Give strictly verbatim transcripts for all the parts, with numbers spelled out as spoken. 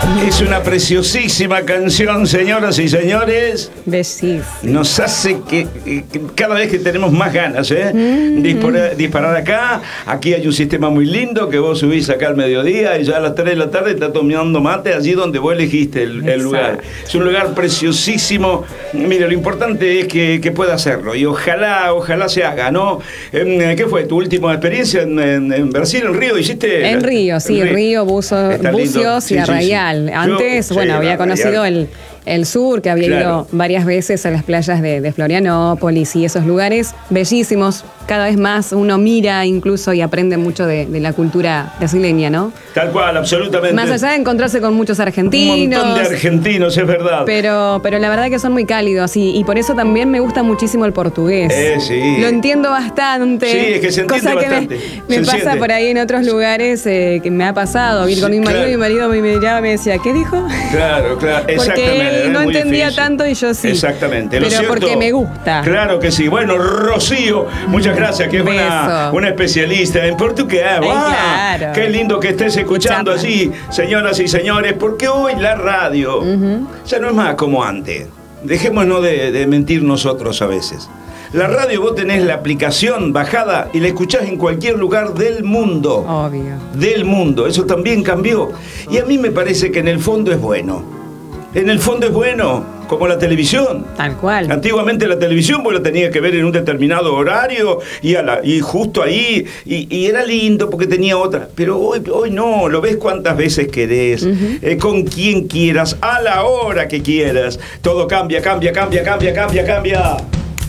Es una preciosísima canción, señoras y señores. Bellísimo. Nos hace que, que cada vez que tenemos más ganas, ¿eh? Mm-hmm. Disparar, disparar acá. Aquí hay un sistema muy lindo que vos subís acá al mediodía y ya a las tres de la tarde estás tomando mate allí donde vos elegiste el, el lugar. Es un lugar preciosísimo. Mira, lo importante es que, que pueda hacerlo y ojalá, ojalá se haga, ¿no? ¿Qué fue tu última experiencia en, en, en Brasil, en Río? ¿Hiciste? En Río, sí, en Río, buzo, Bucios sí, y Arraial. Sí, sí. Antes, Yo, bueno, sí, había conocido el, el sur, que había claro. ido varias veces a las playas de, de Florianópolis y esos lugares bellísimos. Cada vez más uno mira incluso y aprende mucho de, de la cultura brasileña, ¿no? Tal cual, absolutamente. Más allá de encontrarse con muchos argentinos. Un montón de argentinos, es verdad. Pero, pero la verdad que son muy cálidos y, y por eso también me gusta muchísimo el portugués. Eh, sí. Lo entiendo bastante. Sí, es que se entiende cosa bastante. Que me, me pasa siente. por ahí en otros lugares eh, que me ha pasado. Ir sí, con mi marido claro. y mi marido me miraba y me decía, ¿qué dijo? Claro, claro, exactamente. Porque él no entendía difícil. tanto y yo sí. Exactamente. Pero cierto, porque me gusta. Claro que sí. Bueno, Rocío, muchas gracias, que es una, una especialista en portugués. ¡Wow! Claro. Qué lindo que estés escuchando así, señoras y señores, porque hoy la radio uh-huh. ya no es más como antes. Dejémonos de, de mentir nosotros a veces. La radio, vos tenés la aplicación bajada y la escuchás en cualquier lugar del mundo. Obvio. Del mundo. Eso también cambió. Y a mí me parece que en el fondo es bueno. En el fondo es bueno, como la televisión. Tal cual. Antiguamente la televisión vos la tenías que ver en un determinado horario y, a la, y justo ahí, y, y era lindo porque tenía otra. Pero hoy, hoy no, lo ves cuantas veces querés, uh-huh. eh, con quien quieras, a la hora que quieras. Todo cambia, cambia, cambia, cambia, cambia, cambia.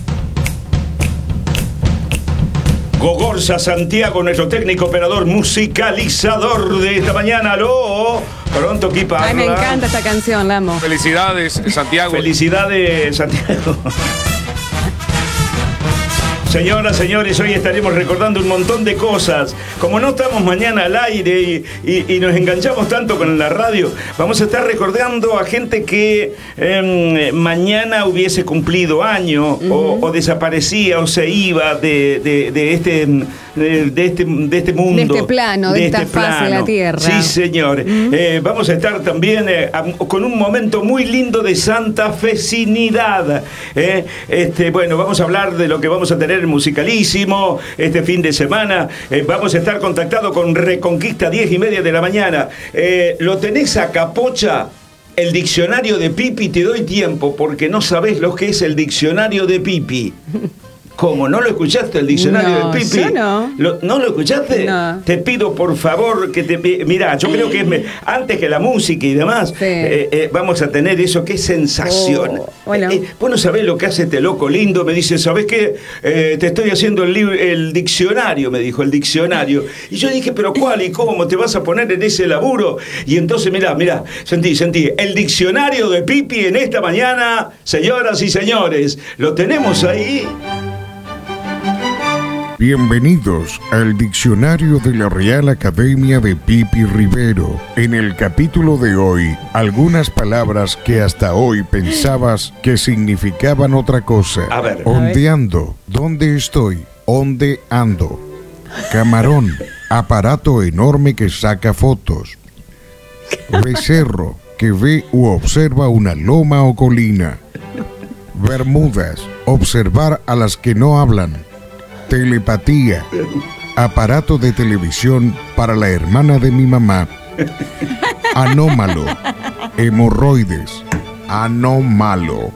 Gogorza Santiago, nuestro técnico operador musicalizador de esta mañana. ¡Aló! Pronto aquí para. Ay, me encanta esta canción, la amo. Felicidades, Santiago. Felicidades, Santiago. Señoras, señores, hoy estaremos recordando un montón de cosas. Como no estamos mañana al aire y, y, y nos enganchamos tanto con la radio, vamos a estar recordando a gente que eh, mañana hubiese cumplido año uh-huh. o, o desaparecía o se iba de, de, de, este, de, de, este, de este mundo. De este plano, de, de esta este faz plano. De la tierra. Sí, señor. Uh-huh. Eh, vamos a estar también eh, a, con un momento muy lindo de santafesinidad. Eh, este, bueno, vamos a hablar de lo que vamos a tener musicalísimo este fin de semana. Eh, vamos a estar contactados con Reconquista, diez y media de la mañana. Eh, ¿Lo tenés a Capocha? El diccionario de Pipi, te doy tiempo porque no sabés lo que es el diccionario de Pipi. ¿Cómo? ¿No lo escuchaste el diccionario no, de Pipi? Yo no. ¿Lo, ¿No lo escuchaste? No. Te pido por favor que te... Mirá, yo creo que es me, antes que la música y demás, sí. eh, eh, vamos a tener eso. ¡Qué sensación! Oh, bueno. eh, vos no sabés lo que hace este loco lindo. Me dice, ¿sabés qué? Eh, te estoy haciendo el, libro, el diccionario, me dijo, el diccionario. Y yo dije, ¿pero cuál y cómo te vas a poner en ese laburo? Y entonces, mirá, mirá, sentí, sentí. El diccionario de Pipi en esta mañana, señoras y señores. ¿Lo tenemos ahí? Bienvenidos al diccionario de la Real Academia de Pipi Rivero. En el capítulo de hoy, algunas palabras que hasta hoy pensabas que significaban otra cosa. A ver. Ondeando, ¿dónde estoy? ¿Dónde ando? Camarón, aparato enorme que saca fotos. Becerro, que ve u observa una loma o colina. Bermudas, observar a las que no hablan. Telepatía, aparato de televisión para la hermana de mi mamá. Anómalo, hemorroides, anómalo.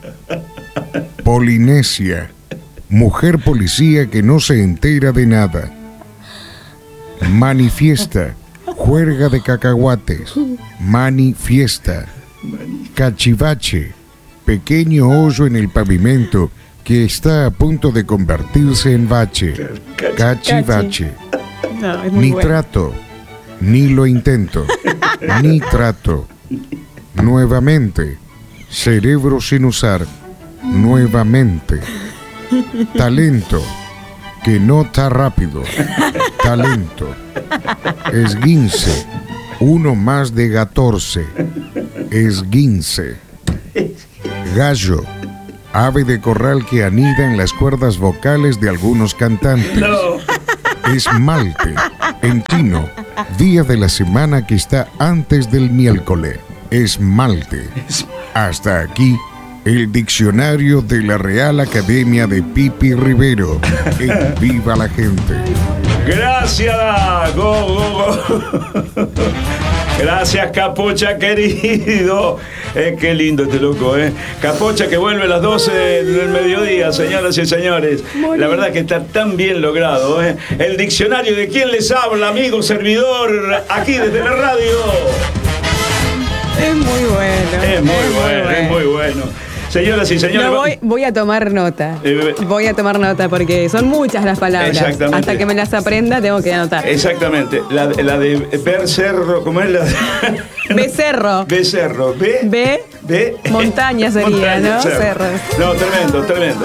Polinesia, mujer policía que no se entera de nada. Manifiesta, juerga de cacahuates, manifiesta. Cachivache, pequeño hoyo en el pavimento que está a punto de convertirse en bache. Cachivache. No, es muy Nitrato. Bueno. Ni lo intento. Nitrato. Nuevamente. Cerebro sin usar. Nuevamente. Talento. Que no está rápido. Talento. Esguince. Uno más de catorce. Esguince. Gallo. Ave de corral que anida en las cuerdas vocales de algunos cantantes. No. Esmalte, en chino, Día de la semana que está antes del miércoles. Esmalte. Hasta aquí el diccionario de la Real Academia de Pipi Rivero. En Viva la Gente. Gracias, go, go, go. Gracias, Capocha, querido. Eh, qué lindo este loco, ¿eh? Capocha que vuelve a las doce del mediodía, señoras y señores. Muy la verdad que está tan bien logrado, ¿eh? El diccionario de quién les habla, amigo servidor, aquí desde la radio. Es muy bueno. Es muy, es bueno, muy bueno, es muy bueno. Señoras y señores. No, voy, voy a tomar nota. Eh, voy a tomar nota porque son muchas las palabras. Exactamente. Hasta que me las aprenda tengo que anotar. Exactamente. La, la de ver cerro, ¿cómo es la? Becerro. Becerro. B. B. B. Montaña sería, montaña, ¿no? Cerro. cerro. No, tremendo, tremendo.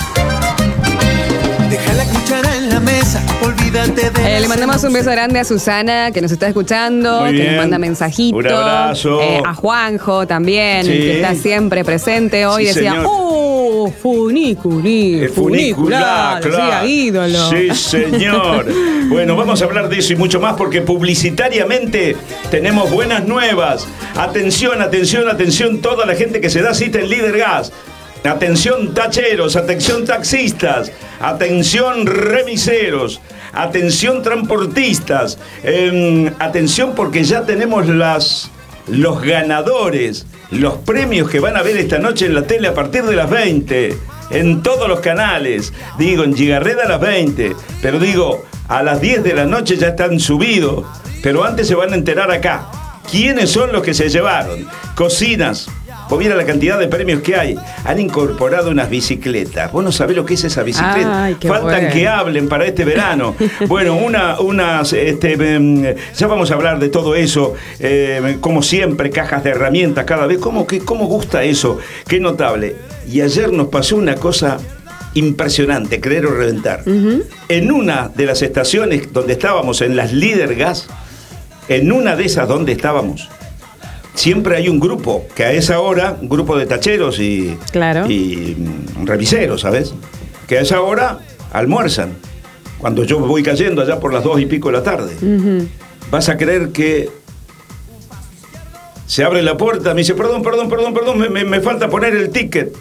Deja la cuchara en la mesa, olvídate de... Eh, le mandamos un beso grande a Susana, que nos está escuchando, que nos manda mensajitos. Un abrazo. Eh, a Juanjo también, sí. que está siempre presente. Hoy sí, decía, ¡uh! Funiculi, eh, funicular, decía ídolo. Sí, señor. Bueno, vamos a hablar de eso y mucho más porque publicitariamente tenemos buenas nuevas. Atención, atención, atención, toda la gente que se da cita en Líder Gas. Atención tacheros, atención taxistas, atención remiseros, atención transportistas, eh, atención porque ya tenemos las, los ganadores, los premios que van a ver esta noche en la tele a partir de las veinte, en todos los canales, digo en Gigarreda a las veinte, pero digo a las diez de la noche ya están subidos, pero antes se van a enterar acá, quiénes son los que se llevaron, cocinas. Vos mira la cantidad de premios que hay. Han incorporado unas bicicletas. Vos no sabés lo que es esa bicicleta. Ay, Faltan bueno. que hablen para este verano. Bueno, una, unas, este, eh, ya vamos a hablar de todo eso. Eh, como siempre, cajas de herramientas cada vez. ¿Cómo, qué, cómo gusta eso? Qué notable. Y ayer nos pasó una cosa impresionante, creer o reventar. Uh-huh. En una de las estaciones donde estábamos, en las Líder Gas, en una de esas donde estábamos, siempre hay un grupo, que a esa hora, un grupo de tacheros y, claro. y reviseros, ¿sabes? Que a esa hora almuerzan. Cuando yo voy cayendo allá por las dos y pico de la tarde. Uh-huh. Vas a creer que se abre la puerta, me dice, perdón, perdón, perdón, perdón, me, me, me falta poner el ticket.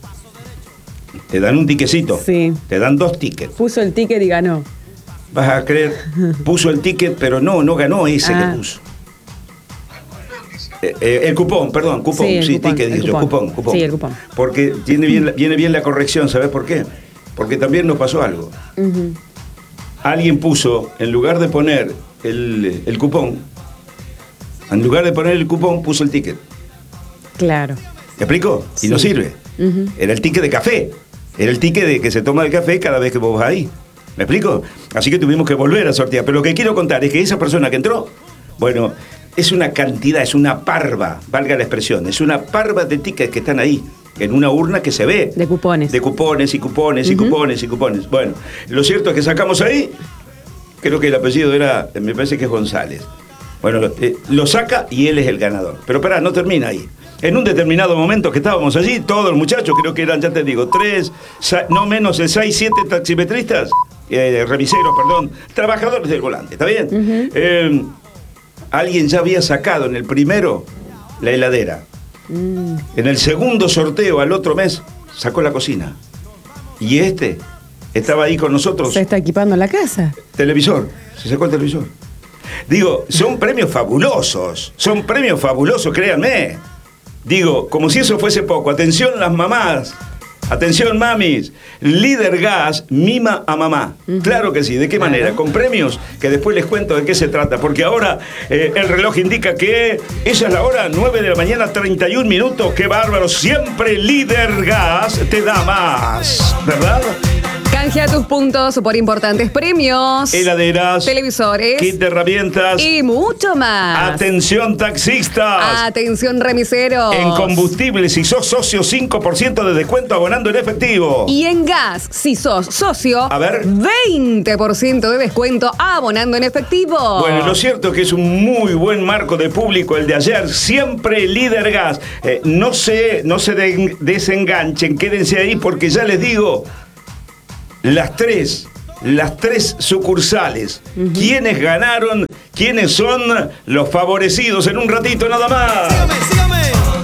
Te dan un tiquecito. Sí. Te dan dos tickets. Puso el ticket y ganó. Vas a creer, puso el ticket, pero no, no ganó ese ah. que puso. Eh, eh, el cupón, perdón, cupón, sí, sí ticket, dije yo, cupón, cupón. Sí, el cupón. Porque viene bien, viene bien la corrección, ¿sabes por qué? Porque también nos pasó algo. Uh-huh. Alguien puso, en lugar de poner el, el cupón, en lugar de poner el cupón, puso el ticket. Claro. ¿Me explico? Sí. Y no sirve. Uh-huh. Era el ticket de café. Era el ticket de que se toma el café cada vez que vos vas ahí. ¿Me explico? Así que tuvimos que volver a sortear. Pero lo que quiero contar es que esa persona que entró, bueno, es una cantidad, es una parva, valga la expresión, es una parva de tickets que están ahí, en una urna que se ve. De cupones. De cupones y cupones y uh-huh. cupones y cupones. Bueno, lo cierto es que sacamos ahí, creo que el apellido era, me parece que es González. Bueno, eh, lo saca y él es el ganador. Pero pará, no termina ahí. En un determinado momento que estábamos allí, todos los muchachos, creo que eran, ya te digo, tres, no menos de seis, siete taximetristas, eh, reviseros, perdón, trabajadores del volante, ¿está bien? Uh-huh. Eh, alguien ya había sacado en el primero la heladera. Mm. En el segundo sorteo, al otro mes, sacó la cocina. Y este estaba ahí con nosotros. Se está equipando la casa. Televisor, se sacó el televisor. Digo, son premios fabulosos, son premios fabulosos, créanme. Digo, como si eso fuese poco. Atención las mamás, atención mamis, Líder Gas mima a mamá. Uh-huh. Claro que sí, ¿de qué manera? Con premios que después les cuento de qué se trata, porque ahora eh, el reloj indica que esa es la hora, nueve de la mañana, treinta y un minutos. ¡Qué bárbaro! Siempre Líder Gas te da más, ¿verdad? Canjea tus puntos por importantes premios, heladeras, televisores, kit de herramientas y mucho más. Atención taxistas, atención remiseros. En combustible, si sos socio, cinco por ciento de descuento abonando en efectivo. Y en gas, si sos socio, a ver, veinte por ciento de descuento abonando en efectivo. Bueno, lo cierto es que es un muy buen marco de público el de ayer. Siempre Líder Gas. Eh, no se, no se de, desenganchen, quédense ahí porque ya les digo, las tres las tres sucursales. Uh-huh. ¿Quiénes ganaron? ¿Quiénes son los favorecidos? En un ratito nada más. Sígame, sígame.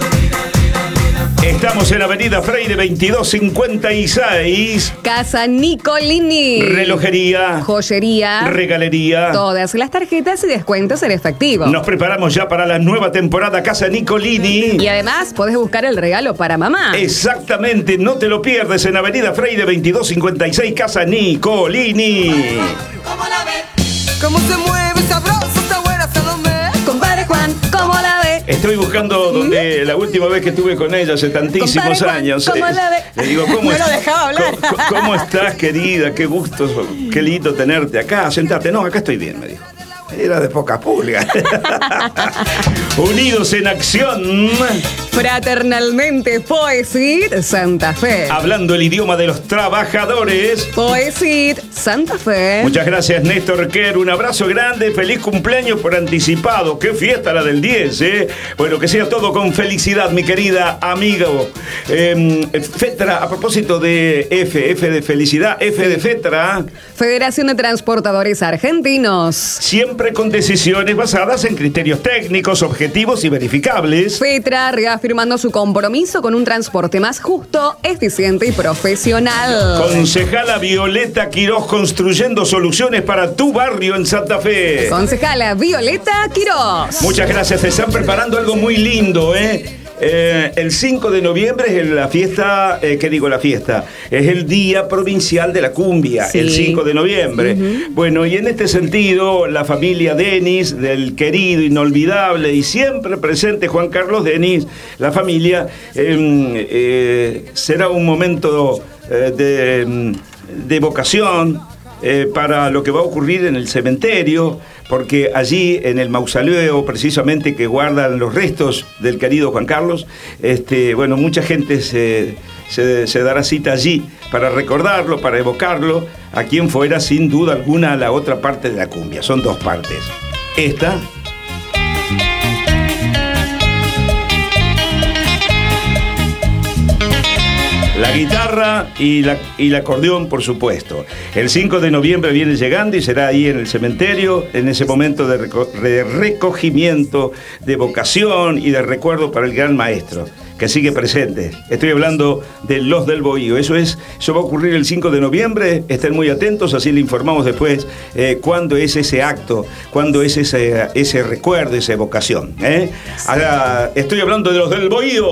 Estamos en Avenida Freire veintidós cincuenta y seis. Casa Nicolini. Relojería. Joyería. Regalería. Todas las tarjetas y descuentos en efectivo. Nos preparamos ya para la nueva temporada Casa Nicolini. Y además podés buscar el regalo para mamá. Exactamente, no te lo pierdes en Avenida Freire veintidós cincuenta y seis, Casa Nicolini. ¿Cómo la ve? ¿Cómo se mueve sabroso esta buena Salomé? Compadre Juan, ¿cómo la ve? Estoy buscando donde la última vez que estuve con ella hace tantísimos Compadre, años. ¿cómo eh, la ve? Le digo, ¿cómo, No es- lo dejaba hablar. ¿cómo, cómo estás, querida? Qué gusto, qué lindo tenerte acá. Sentate. No, acá estoy bien, me dijo. Era de poca pulga. Unidos en acción. Fraternalmente Poesit Santa Fe. Hablando el idioma de los trabajadores. Poesit Santa Fe. Muchas gracias, Néstor Kerr. Un abrazo grande. Feliz cumpleaños por anticipado. Qué fiesta la del diez, ¿eh? Bueno, que sea todo con felicidad, mi querida amigo. Eh, Fetra, a propósito de F, F de felicidad, F de Fetra. Federación de Transportadores Argentinos. Siempre con decisiones basadas en criterios técnicos, objetivos y verificables. Fetra reafirmando su compromiso con un transporte más justo, eficiente y profesional. Concejala Violeta Quiroz, construyendo soluciones para tu barrio en Santa Fe. Concejala Violeta Quiroz. Muchas gracias, se están preparando algo muy lindo, ¿eh? Eh, el cinco de noviembre es la fiesta, eh, ¿qué digo la fiesta? Es el Día Provincial de la Cumbia, Sí. el cinco de noviembre. Uh-huh. Bueno, y en este sentido, la familia Denis, del querido, inolvidable y siempre presente Juan Carlos Denis, la familia, eh, eh, será un momento eh, de, de vocación eh, para lo que va a ocurrir en el cementerio, porque allí en el mausoleo precisamente que guardan los restos del querido Juan Carlos, este, bueno, mucha gente se, se, se dará cita allí para recordarlo, para evocarlo, a quien fuera sin duda alguna la otra parte de la cumbia. Son dos partes. Esta... La guitarra y, la, y el acordeón, por supuesto. El cinco de noviembre viene llegando y será ahí en el cementerio, en ese momento de, reco de recogimiento, de vocación y de recuerdo para el gran maestro, que sigue presente. Estoy hablando de Los del Bohío. Eso es, eso va a ocurrir el cinco de noviembre. Estén muy atentos, así le informamos después eh, cuándo es ese acto, cuándo es ese, ese recuerdo, esa evocación. ¿eh? Ahora, estoy hablando de Los del Bohío.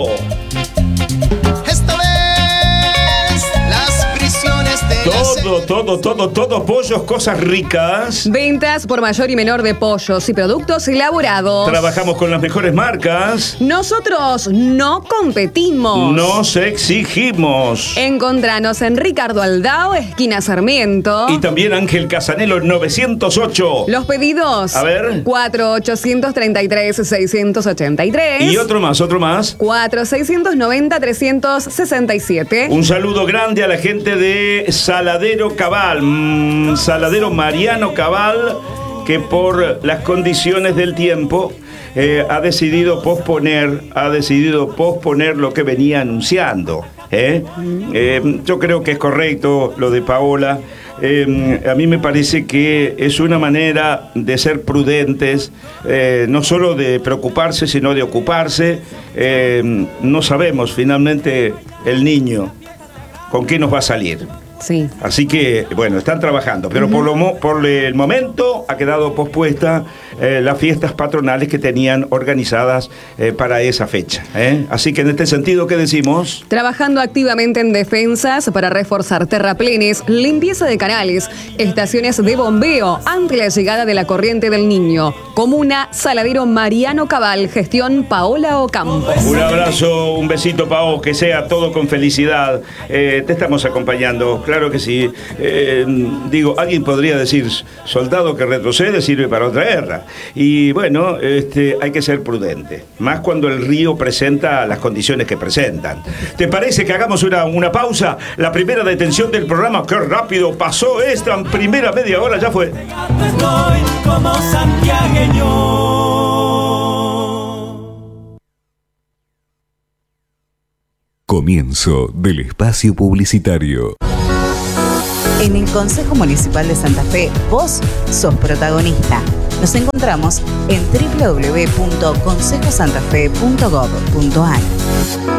Todo, todo, todo, todo, pollos, cosas ricas. Ventas por mayor y menor de pollos y productos elaborados. Trabajamos con las mejores marcas. Nosotros no competimos. Nos exigimos. Encontranos en Ricardo Aldao, esquina Sarmiento. Y también Ángel Casanelo novecientos ocho. Los pedidos. A ver. cuatro ochocientos treinta y tres seiscientos ochenta y tres. Y otro más, otro más. cuatro seiscientos noventa trescientos sesenta y siete. Un saludo grande a la gente de Saladero Cabal, mmm, Saladero Mariano Cabal, que por las condiciones del tiempo eh, ha decidido posponer, ha decidido posponer lo que venía anunciando. ¿eh? Eh, yo creo que es correcto lo de Paola. Eh, a mí me parece que es una manera de ser prudentes, eh, no solo de preocuparse, sino de ocuparse. Eh, no sabemos finalmente el niño con qué nos va a salir. Sí. Así que, bueno, están trabajando, pero uh-huh. por, lo mo por el momento ha quedado pospuesta eh, las fiestas patronales que tenían organizadas eh, para esa fecha. ¿eh? Así que en este sentido, ¿qué decimos? Trabajando activamente en defensas para reforzar terraplenes, limpieza de canales, estaciones de bombeo ante la llegada de la corriente del Niño. Comuna Saladero Mariano Cabal, gestión Paola Ocampo. Un abrazo, un besito, Pao, que sea todo con felicidad. Eh, te estamos acompañando. Claro que sí. Eh, digo, alguien podría decir, soldado que retrocede sirve para otra guerra. Y bueno, este, hay que ser prudente. Más cuando el río presenta las condiciones que presentan. ¿Te parece que hagamos una, una pausa? La primera detención del programa, qué rápido pasó esta en primera media hora, ya fue. Como santiagueño. Comienzo del espacio publicitario. En el Consejo Municipal de Santa Fe, vos sos protagonista. Nos encontramos en doble u doble u doble u punto consejo santa fe punto gov punto a r.